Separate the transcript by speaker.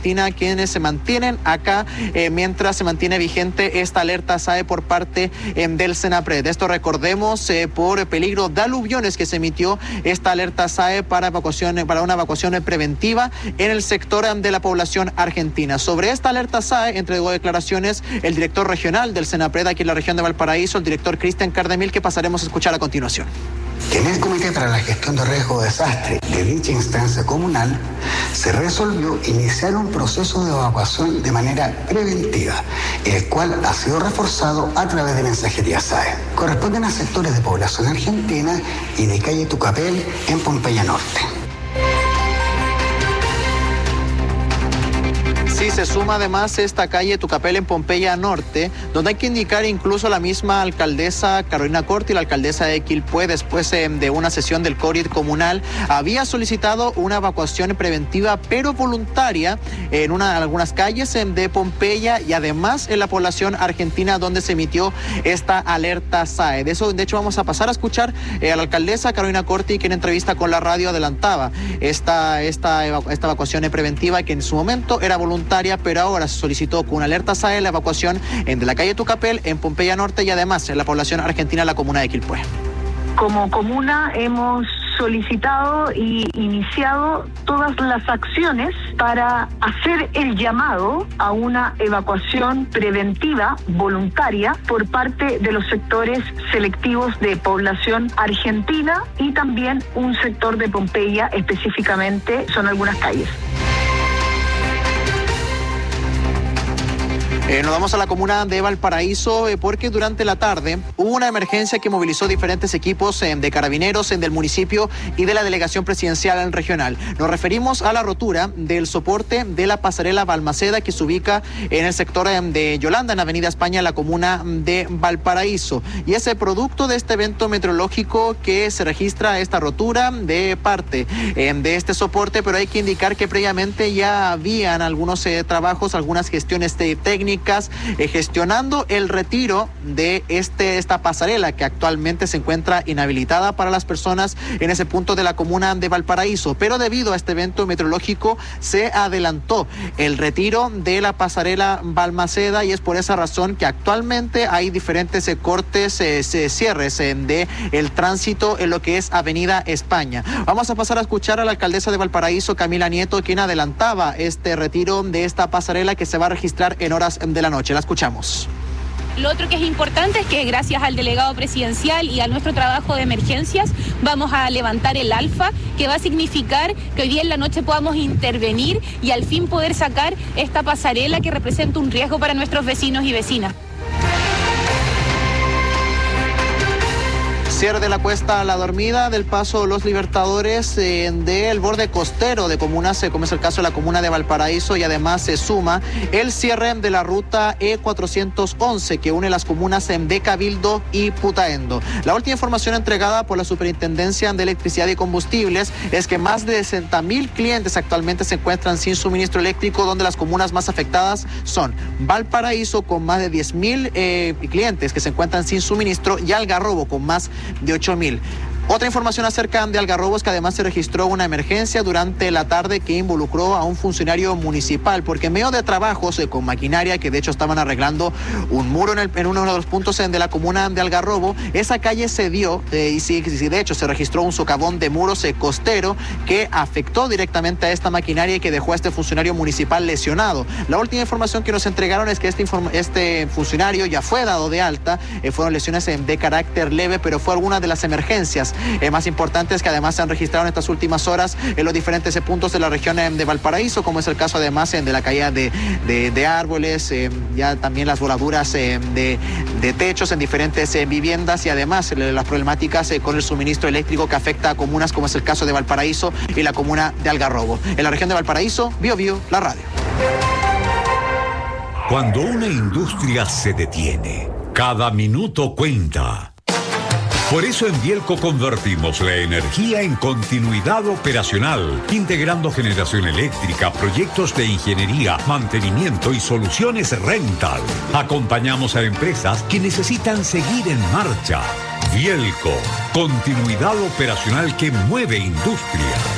Speaker 1: Argentina, quienes se mantienen acá mientras se mantiene vigente esta alerta SAE por parte del Senapred. Esto recordemos por peligro de aluviones que se emitió esta alerta SAE para una evacuación preventiva en el sector de la población argentina. Sobre esta alerta SAE entregó declaraciones el director regional del Senapred aquí en la región de Valparaíso, el director Cristian Cardemil, que pasaremos a escuchar a continuación.
Speaker 2: En el Comité para la Gestión de Riesgo de Desastre de dicha instancia comunal se resolvió iniciar un proceso de evacuación de manera preventiva, el cual ha sido reforzado a través de mensajería SAE. Corresponden a sectores de población argentina y de calle Tucapel en Pompeya Norte.
Speaker 1: Sí, se suma además esta calle Tucapel en Pompeya Norte, donde hay que indicar incluso la misma alcaldesa Carolina Corti, la alcaldesa de Quilpué, después de una sesión del CORID comunal, había solicitado una evacuación preventiva pero voluntaria en algunas calles de Pompeya y además en la población argentina donde se emitió esta alerta SAE. De hecho vamos a pasar a escuchar a la alcaldesa Carolina Corti, que en entrevista con la radio adelantaba esta evacuación preventiva que en su momento era voluntaria, pero ahora se solicitó con una alerta SAE la evacuación de la calle Tucapel en Pompeya Norte y además en la población argentina la comuna de Quilpué.
Speaker 3: Como comuna hemos solicitado y iniciado todas las acciones para hacer el llamado a una evacuación preventiva voluntaria por parte de los sectores selectivos de población argentina y también un sector de Pompeya, específicamente son algunas calles.
Speaker 1: Nos vamos a la comuna de Valparaíso porque durante la tarde hubo una emergencia que movilizó diferentes equipos de carabineros del municipio y de la delegación presidencial regional. Nos referimos a la rotura del soporte de la pasarela Balmaceda que se ubica en el sector de Yolanda, en Avenida España, en la comuna de Valparaíso. Y es el producto de este evento meteorológico que se registra esta rotura de parte de este soporte, pero hay que indicar que previamente ya habían algunos trabajos, algunas gestiones técnicas gestionando el retiro de esta pasarela que actualmente se encuentra inhabilitada para las personas en ese punto de la comuna de Valparaíso, pero debido a este evento meteorológico se adelantó el retiro de la pasarela Balmaceda y es por esa razón que actualmente hay diferentes cortes, cierres de el tránsito en lo que es Avenida España. Vamos a pasar a escuchar a la alcaldesa de Valparaíso, Camila Nieto, quien adelantaba este retiro de esta pasarela que se va a registrar en horas de la noche. La escuchamos.
Speaker 4: Lo otro que es importante es que gracias al delegado presidencial y a nuestro trabajo de emergencias vamos a levantar el alfa, que va a significar que hoy día en la noche podamos intervenir y al fin poder sacar esta pasarela que representa un riesgo para nuestros vecinos y vecinas.
Speaker 1: Cierre de la Cuesta La Dormida del Paso Los Libertadores del borde costero de comunas, como es el caso de la comuna de Valparaíso, y además se suma el cierre de la ruta E411 que une las comunas de Cabildo y Putaendo. La última información entregada por la Superintendencia de Electricidad y Combustibles es que más de 60,000 clientes actualmente se encuentran sin suministro eléctrico, donde las comunas más afectadas son Valparaíso con más de 10,000 clientes que se encuentran sin suministro y Algarrobo con más de 8,000. Otra información acerca de Algarrobo es que además se registró una emergencia durante la tarde que involucró a un funcionario municipal, porque en medio de trabajos con maquinaria, que de hecho estaban arreglando un muro en uno de los puntos de la comuna de Algarrobo, esa calle se dio y sí, de hecho se registró un socavón de muros costero que afectó directamente a esta maquinaria y que dejó a este funcionario municipal lesionado. La última información que nos entregaron es que este funcionario ya fue dado de alta, fueron lesiones de carácter leve, pero fue alguna de las emergencias más importantes que además se han registrado en estas últimas horas en los diferentes puntos de la región de Valparaíso, como es el caso además de la caída de árboles, ya también las voladuras de techos en diferentes viviendas y además las problemáticas con el suministro eléctrico que afecta a comunas como es el caso de Valparaíso y la comuna de Algarrobo. En la región de Valparaíso, Bio, la radio.
Speaker 5: Cuando una industria se detiene, cada minuto cuenta. Por eso en Bielco convertimos la energía en continuidad operacional, integrando generación eléctrica, proyectos de ingeniería, mantenimiento y soluciones rental. Acompañamos a empresas que necesitan seguir en marcha. Bielco, continuidad operacional que mueve industria.